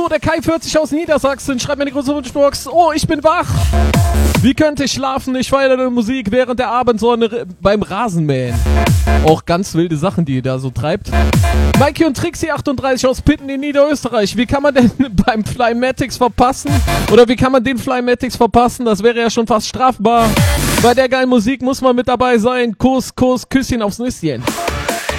der Kai 40 aus Niedersachsen schreibt mir die große Wunschbox. Oh, ich bin wach. Wie könnte ich schlafen? Ich feiere die Musik während der Abendsonne beim Rasenmähen. Auch ganz wilde Sachen, die ihr da so treibt. Mikey und Trixie 38 aus Pitten in Niederösterreich. Wie kann man denn beim Flymatics verpassen? Oder wie kann man den Flymatics verpassen? Das wäre ja schon fast strafbar. Bei der geilen Musik muss man mit dabei sein. Kuss, Kuss, Küsschen aufs Nüsschen.